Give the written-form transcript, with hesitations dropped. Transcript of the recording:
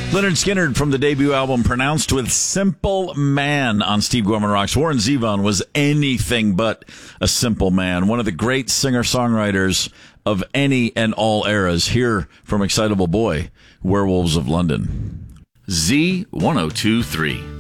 Leonard Skinner from the debut album Pronounced with Simple Man on Steve Gorman Rocks. Warren Zevon was anything but a simple man. One of the great singer-songwriters of any and all eras. Here from Excitable Boy, Werewolves of London. Z1023.